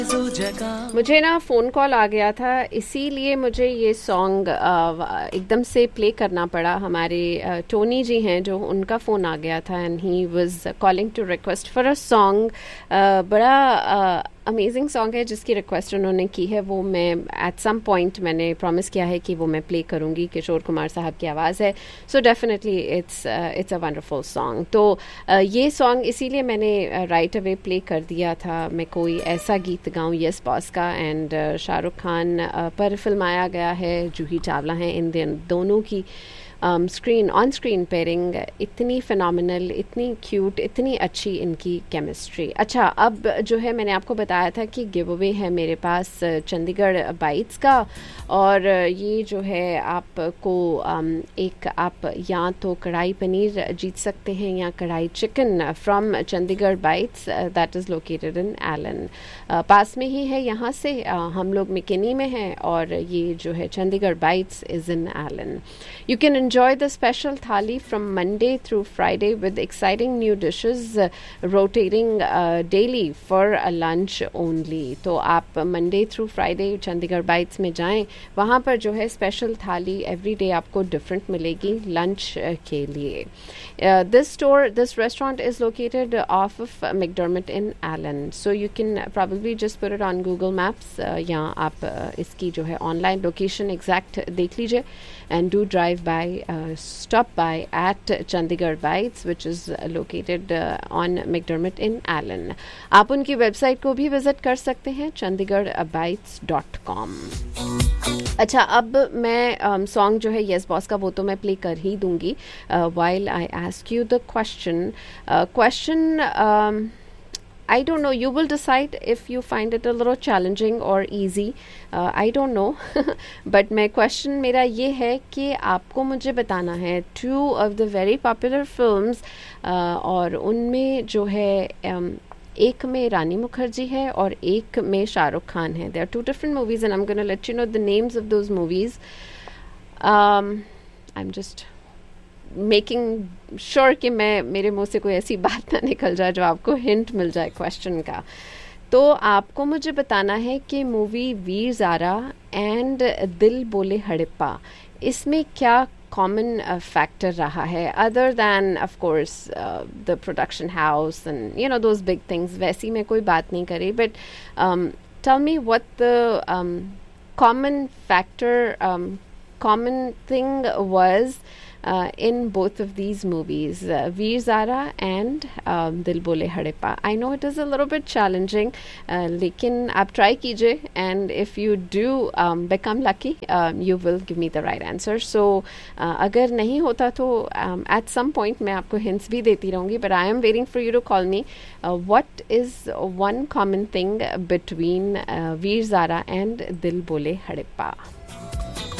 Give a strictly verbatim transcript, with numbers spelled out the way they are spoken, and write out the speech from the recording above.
मुझे ना phone call आ गया था, इसीलिए मुझे ये सॉन्ग एकदम से प्ले करना पड़ा. हमारे टोनी जी हैं जो, उनका फ़ोन आ गया था and he was calling to request for a song. बड़ा अमेजिंग सॉन्ग है जिसकी रिक्वेस्ट उन्होंने की है. वो मैं एट सम पॉइंट मैंने प्रॉमिस किया है कि वो मैं प्ले करूँगी. किशोर कुमार साहब की आवाज़ है, so definitely it's it's a wonderful song. तो uh, ये सॉन्ग इसीलिए मैंने राइट अवे प्ले कर दिया था. मैं कोई ऐसा गीत गाऊँ यस बॉस का, and uh, Shahrukh Khan uh, पर फिल्माया गया है. जूही चावला हैं इन दोनों की स्क्रीन ऑन स्क्रीन पेयरिंग इतनी फिनोमिनल, इतनी क्यूट, इतनी अच्छी इनकी केमिस्ट्री. अच्छा, अब जो है मैंने आपको बताया था कि गिव अवे है मेरे पास चंडीगढ़ बाइट्स का, और ये जो है आपको एक आप या तो कढ़ाई पनीर जीत सकते हैं या कढ़ाई chicken from Chandigarh bytes that is located in Elon. पास में ही है यहाँ से. uh, हम लोग मिकेनी में हैं और ये जो है Chandigarh bytes is in Elon. You can enjoy the special thali from Monday through Friday with exciting new dishes uh, rotating uh, daily for a lunch only. तो आप Monday through Friday Chandigarh bytes में जाएं, वहाँ पर जो है स्पेशल थाली every day आपको डिफरेंट मिलेगी लंच uh, के लिए. This store this restaurant is located of of McDermott in Allen, so you can probably just put it on Google Maps uh, या आप uh, इसकी जो है ऑनलाइन लोकेशन एग्जैक्ट देख लीजिए. And do drive by, uh, stop by at Chandigarh Bites, which is uh, located uh, on McDermott in Allen. आप उनकी website को भी विजिट कर सकते हैं chandigarh bites dot com. अच्छा, अब मैं सॉन्ग um, जो है यस बॉस का वो तो मैं प्ले कर ही दूंगी. while I ask you the question, uh, question um, I don't know, you will decide if you find it a little challenging or easy. uh, I don't know. But my question मेरा ये है कि आपको मुझे बताना है two of the very popular films, uh, और उनमें जो है um, एक में रानी मुखर्जी है और एक में शाहरुख खान है. There are two different movies and I'm going to let you know the names of those movies. um, I'm just making sure कि मैं मेरे मुंह से कोई ऐसी बात ना निकल जाए जो आपको हिंट मिल जाए क्वेश्चन का. तो आपको मुझे बताना है कि मूवी वीर ज़ारा एंड दिल बोले हड़प्पा, इसमें क्या कॉमन फैक्टर रहा है other than of course the production house and you know those big things. वैसी मैं कोई बात नहीं करी, but tell me what the common factor, common thing was uh, in both of these movies, uh, Veer Zara and um, Dil Bole Hadippa. I know it is a little bit challenging, uh, लेकिन आप try कीजिए, and if you do um, become lucky, um, you will give me the right answer. So uh, अगर नहीं होता तो um, at some point मैं आपको hints भी देती रहूँगी, but I am waiting for you to call me. Uh, what is one common thing between uh, Veer Zara and Dil Bole Hadippa?